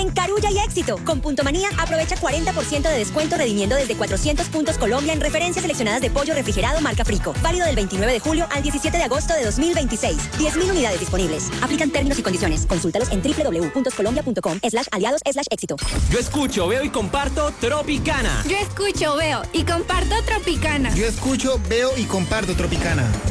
En Carulla y Éxito, con Punto Manía, aprovecha 40% de descuento redimiendo desde 400 puntos Colombia en referencias seleccionadas de pollo refrigerado marca Frico. Válido del 29 de julio al 17 de agosto de 2026. 10.000 unidades disponibles. Aplican términos y condiciones. Consúltalos en www.colombia.com/aliados/éxito. Yo escucho, veo y comparto Tropicana. Yo escucho, veo y comparto Tropicana. Yo escucho, veo y comparto Tropicana.